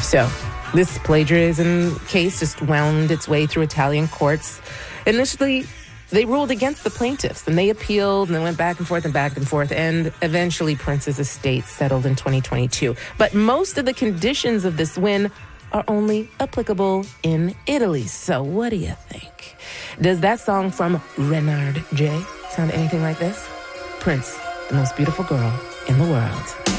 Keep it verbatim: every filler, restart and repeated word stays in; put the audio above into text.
So this plagiarism case just wound its way through Italian courts. Initially, they ruled against the plaintiffs, and they appealed, and they went back and forth and back and forth, and eventually Prince's estate settled in twenty twenty-two. But most of the conditions of this win are only applicable in Italy. So what do you think? Does that song from Renard J sound anything like this? Prince, the most beautiful girl in the world.